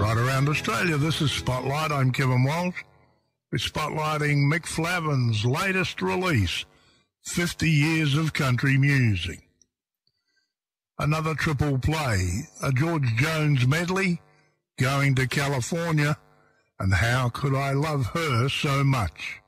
Right around Australia, this is Spotlight. I'm Kevin Walsh. We're spotlighting Mick Flavin's latest release, 50 Years of Country Music. Another triple play, a George Jones medley, Going to California, and How Could I Love Her So Much.